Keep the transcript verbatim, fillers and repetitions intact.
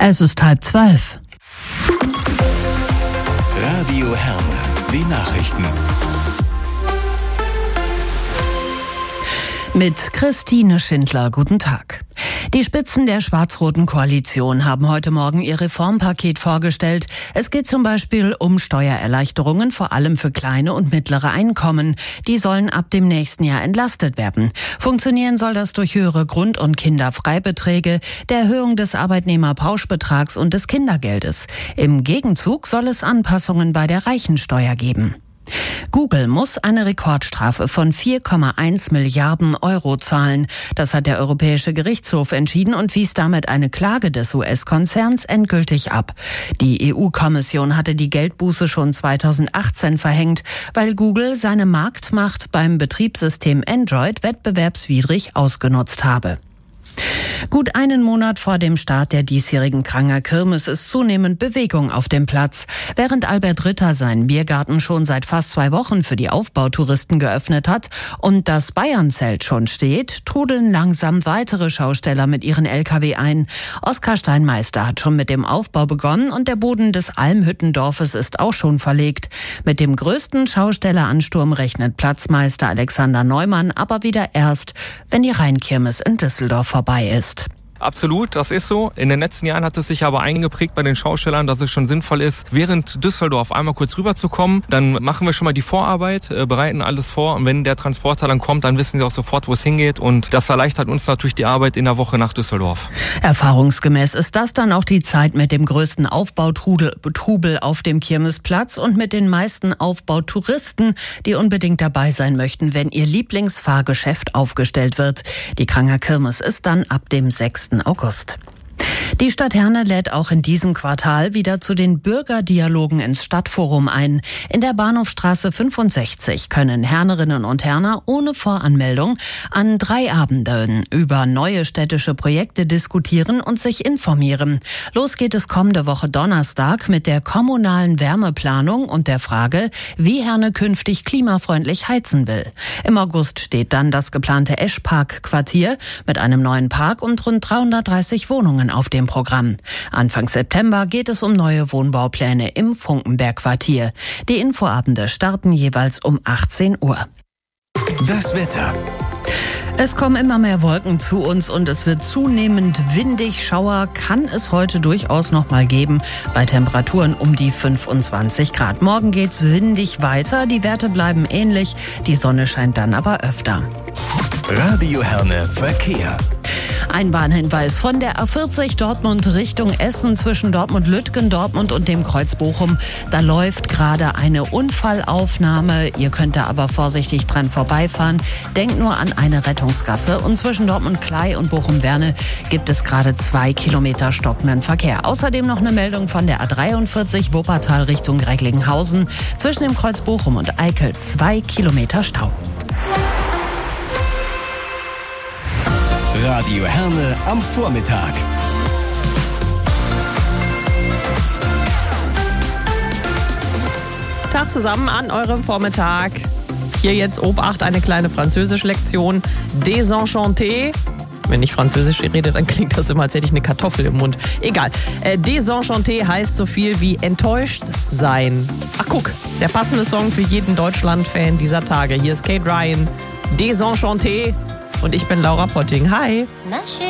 Es ist halb zwölf. Radio Herne, die Nachrichten. Mit Christine Schindler, guten Tag. Die Spitzen der schwarz-roten Koalition haben heute Morgen ihr Reformpaket vorgestellt. Es geht zum Beispiel um Steuererleichterungen, vor allem für kleine und mittlere Einkommen. Die sollen ab dem nächsten Jahr entlastet werden. Funktionieren soll das durch höhere Grund- und Kinderfreibeträge, der Erhöhung des Arbeitnehmerpauschbetrags und des Kindergeldes. Im Gegenzug soll es Anpassungen bei der Reichensteuer geben. Google muss eine Rekordstrafe von vier Komma eins Milliarden Euro zahlen. Das hat der Europäische Gerichtshof entschieden und wies damit eine Klage des U S-Konzerns endgültig ab. Die E U-Kommission hatte die Geldbuße schon zweitausendachtzehn verhängt, weil Google seine Marktmacht beim Betriebssystem Android wettbewerbswidrig ausgenutzt habe. Gut einen Monat vor dem Start der diesjährigen Kranger Kirmes ist zunehmend Bewegung auf dem Platz. Während Albert Ritter seinen Biergarten schon seit fast zwei Wochen für die Aufbautouristen geöffnet hat und das Bayernzelt schon steht, trudeln langsam weitere Schausteller mit ihren L K W ein. Oskar Steinmeister hat schon mit dem Aufbau begonnen und der Boden des Almhüttendorfes ist auch schon verlegt. Mit dem größten Schaustelleransturm rechnet Platzmeister Alexander Neumann aber wieder erst, wenn die Rheinkirmes in Düsseldorf vorbei ist. Absolut, das ist so. In den letzten Jahren hat es sich aber eingeprägt bei den Schaustellern, dass es schon sinnvoll ist, während Düsseldorf einmal kurz rüberzukommen. Dann machen wir schon mal die Vorarbeit, äh, bereiten alles vor und wenn der Transporter dann kommt, dann wissen sie auch sofort, wo es hingeht und das erleichtert uns natürlich die Arbeit in der Woche nach Düsseldorf. Erfahrungsgemäß ist das dann auch die Zeit mit dem größten Aufbautrubel auf dem Kirmesplatz und mit den meisten Aufbautouristen, die unbedingt dabei sein möchten, wenn ihr Lieblingsfahrgeschäft aufgestellt wird. Die Kranger Kirmes ist dann ab dem sechsten August. Die Stadt Herne lädt auch in diesem Quartal wieder zu den Bürgerdialogen ins Stadtforum ein. In der Bahnhofstraße fünfundsechzig können Hernerinnen und Herner ohne Voranmeldung an drei Abenden über neue städtische Projekte diskutieren und sich informieren. Los geht es kommende Woche Donnerstag mit der kommunalen Wärmeplanung und der Frage, wie Herne künftig klimafreundlich heizen will. Im August steht dann das geplante Eschpark-Quartier mit einem neuen Park und rund dreihundertdreißig Wohnungen auf dem Programm. Anfang September geht es um neue Wohnbaupläne im Funkenberg-Quartier. Die Infoabende starten jeweils um achtzehn Uhr. Das Wetter. Es kommen immer mehr Wolken zu uns und es wird zunehmend windig. Schauer kann es heute durchaus noch mal geben, bei Temperaturen um die fünfundzwanzig Grad. Morgen geht's windig weiter, die Werte bleiben ähnlich, die Sonne scheint dann aber öfter. Radio Herne Verkehr. Ein Bahnhinweis von der A vierzig Dortmund Richtung Essen zwischen Dortmund-Lütgen, Dortmund und dem Kreuz Bochum. Da läuft gerade eine Unfallaufnahme. Ihr könnt da aber vorsichtig dran vorbeifahren. Denkt nur an eine Rettungsgasse. Und zwischen Dortmund-Klei und Bochum-Werne gibt es gerade zwei Kilometer stockenden Verkehr. Außerdem noch eine Meldung von der A dreiundvierzig Wuppertal Richtung Recklinghausen. Zwischen dem Kreuz Bochum und Eickel zwei Kilometer Stau. Radio Herne am Vormittag. Tag zusammen an eurem Vormittag. Hier jetzt Obacht, eine kleine Französisch-Lektion. Désenchanté. Wenn ich Französisch rede, dann klingt das immer, als hätte ich eine Kartoffel im Mund. Egal. Äh, Désenchanté heißt so viel wie enttäuscht sein. Ach guck, der passende Song für jeden Deutschland-Fan dieser Tage. Hier ist Kate Ryan. Désenchanté. Und ich bin Laura Potting. Hi.